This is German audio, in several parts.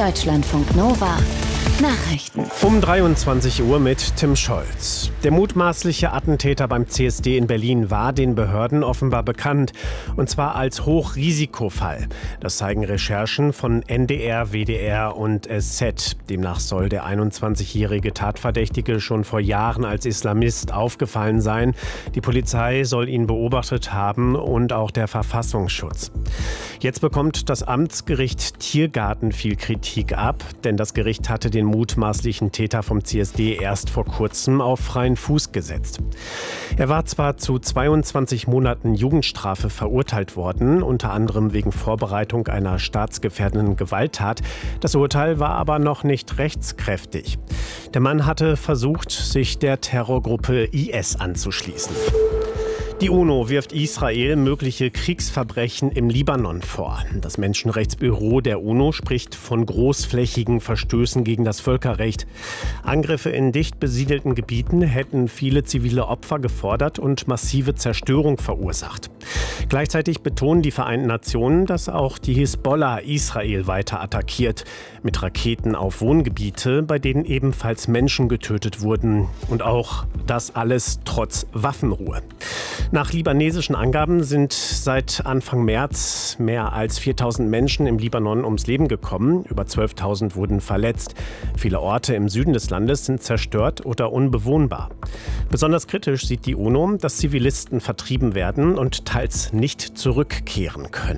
Deutschlandfunk Nova. Nachrichten. Um 23 Uhr mit Tim Scholz. Der mutmaßliche Attentäter beim CSD in Berlin war den Behörden offenbar bekannt. Und zwar als Hochrisikofall. Das zeigen Recherchen von NDR, WDR und SZ. Demnach soll der 21-jährige Tatverdächtige schon vor Jahren als Islamist aufgefallen sein. Die Polizei soll ihn beobachtet haben und auch der Verfassungsschutz. Jetzt bekommt das Amtsgericht Tiergarten viel Kritik ab, denn das Gericht hatte den mutmaßlichen Täter vom CSD erst vor kurzem auf freien Fuß gesetzt. Er war zwar zu 22 Monaten Jugendstrafe verurteilt worden, unter anderem wegen Vorbereitung einer staatsgefährdenden Gewalttat. Das Urteil war aber noch nicht rechtskräftig. Der Mann hatte versucht, sich der Terrorgruppe IS anzuschließen. Die UNO wirft Israel mögliche Kriegsverbrechen im Libanon vor. Das Menschenrechtsbüro der UNO spricht von großflächigen Verstößen gegen das Völkerrecht. Angriffe in dicht besiedelten Gebieten hätten viele zivile Opfer gefordert und massive Zerstörung verursacht. Gleichzeitig betonen die Vereinten Nationen, dass auch die Hisbollah Israel weiter attackiert. Mit Raketen auf Wohngebiete, bei denen ebenfalls Menschen getötet wurden. Und auch das alles trotz Waffenruhe. Nach libanesischen Angaben sind seit Anfang März mehr als 4.000 Menschen im Libanon ums Leben gekommen. Über 12.000 wurden verletzt. Viele Orte im Süden des Landes sind zerstört oder unbewohnbar. Besonders kritisch sieht die UNO, dass Zivilisten vertrieben werden und teils nicht zurückkehren können.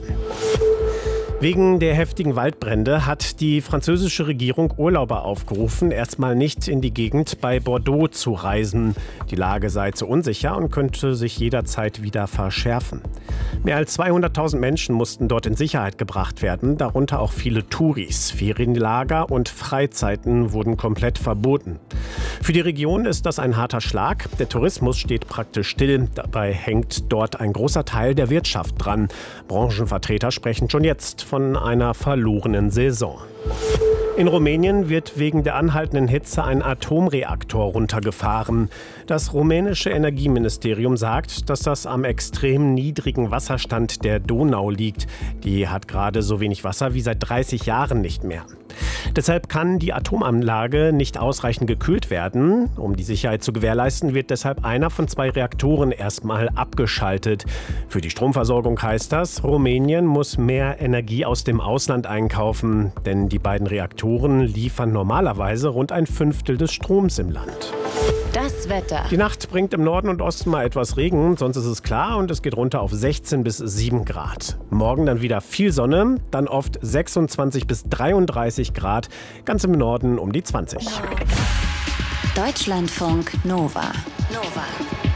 Wegen der heftigen Waldbrände hat die französische Regierung Urlauber aufgerufen, erstmal nicht in die Gegend bei Bordeaux zu reisen. Die Lage sei zu unsicher und könnte sich jederzeit wieder verschärfen. Mehr als 200.000 Menschen mussten dort in Sicherheit gebracht werden, darunter auch viele Touris. Ferienlager und Freizeiten wurden komplett verboten. Für die Region ist das ein harter Schlag. Der Tourismus steht praktisch still. Dabei hängt dort ein großer Teil der Wirtschaft dran. Branchenvertreter sprechen schon jetzt von einer verlorenen Saison. In Rumänien wird wegen der anhaltenden Hitze ein Atomreaktor runtergefahren. Das rumänische Energieministerium sagt, dass das am extrem niedrigen Wasserstand der Donau liegt. Die hat gerade so wenig Wasser wie seit 30 Jahren nicht mehr. Deshalb kann die Atomanlage nicht ausreichend gekühlt werden. Um die Sicherheit zu gewährleisten, wird deshalb einer von 2 Reaktoren erstmal abgeschaltet. Für die Stromversorgung heißt das, Rumänien muss mehr Energie aus dem Ausland einkaufen, denn die beiden Reaktoren liefern normalerweise rund 1/5 des Stroms im Land. Das Wetter. Die Nacht bringt im Norden und Osten mal etwas Regen, sonst ist es klar und es geht runter auf 16 bis 7 Grad. Morgen dann wieder viel Sonne, dann oft 26 bis 33 Grad, ganz im Norden um die 20. Deutschlandfunk Nova.